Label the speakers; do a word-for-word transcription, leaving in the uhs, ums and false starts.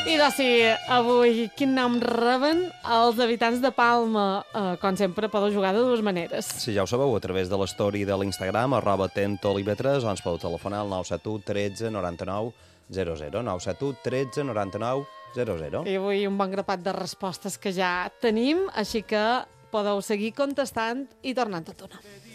Speaker 1: I doncs sí, avui quin nom reben els habitants de Palma? Uh, com sempre, podeu jugar de dues maneres.
Speaker 2: Si ja ho sabeu, a través de l'story de l'Instagram, arroba tentolive tres, o ens podeu telefonar al nou set u tretze noranta-nou zero zero, nou set u tretze noranta-nou zero zero.
Speaker 1: I avui un bon grapat de respostes que ja tenim, així que podeu seguir contestant i tornant a tornar.